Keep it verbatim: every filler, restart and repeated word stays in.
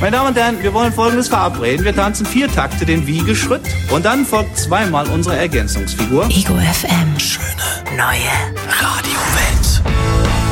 Meine Damen und Herren, wir wollen Folgendes verabreden. Wir tanzen vier Takte den Wiegeschritt und dann folgt zweimal unsere Ergänzungsfigur. Ego F M. Schöne neue Radiowelt.